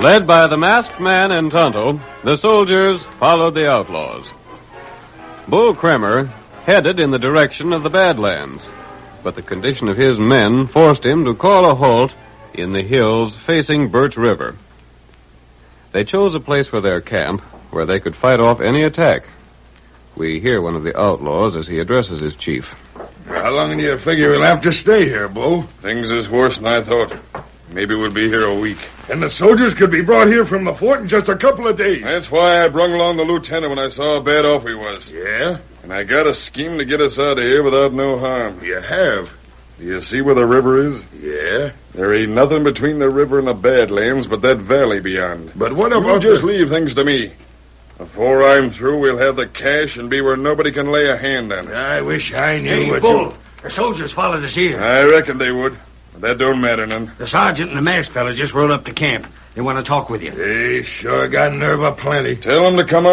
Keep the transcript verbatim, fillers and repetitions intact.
Led by the masked man and Tonto, the soldiers followed the outlaws. Bull Kremer headed in the direction of the Badlands, but the condition of his men forced him to call a halt in the hills facing Birch River. They chose a place for their camp where they could fight off any attack. We hear one of the outlaws as he addresses his chief. How long do you figure we'll have to stay here, Bull? Things is worse than I thought. Maybe we'll be here a week. And the soldiers could be brought here from the fort in just a couple of days. That's why I brung along the lieutenant when I saw how bad off he was. Yeah? And I got a scheme to get us out of here without no harm. You have? Do you see where the river is? Yeah. There ain't nothing between the river and the Badlands but that valley beyond. But what You about just the... leave things to me. Before I'm through, we'll have the cash and be where nobody can lay a hand on it. I wish I knew Hey, what Bull, you... the soldiers followed us here. I reckon they would. But that don't matter none. The sergeant and the masked fella just rode up to camp. They want to talk with you. They sure got nerve aplenty. Tell them to come